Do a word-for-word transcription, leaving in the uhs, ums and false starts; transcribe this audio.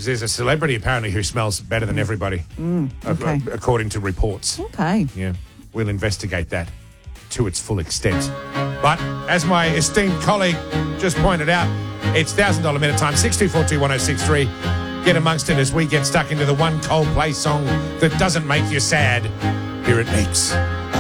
Because there's a celebrity apparently who smells better than everybody, Mm, okay. uh, according to reports. Okay. Yeah, we'll investigate that to its full extent. But as my esteemed colleague just pointed out, it's one thousand dollars minute time, six two four two, one oh six three. Get amongst it as we get stuck into the one Coldplay song that doesn't make you sad. Here it makes.